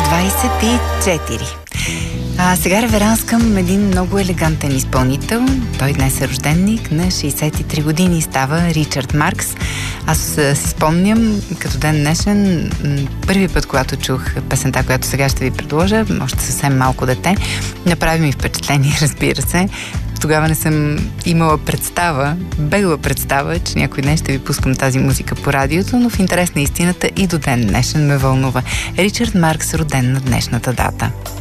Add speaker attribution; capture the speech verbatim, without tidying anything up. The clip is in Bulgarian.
Speaker 1: двайсет и четири. А сега реверанс към един много елегантен изпълнител. Той днес е рожденник, на шейсет и три години става Ричард Маркс. Аз си спомням, като ден днешен, първи път, когато чух песента, която сега ще ви предложа, още съвсем малко дете, направи ми впечатление, разбира се. Тогава не съм имала представа, бегла представа, че някой ден ще ви пускам тази музика по радиото, но в интерес на истината и до ден днешен ме вълнува. Ричард Маркс, роден на днешната дата.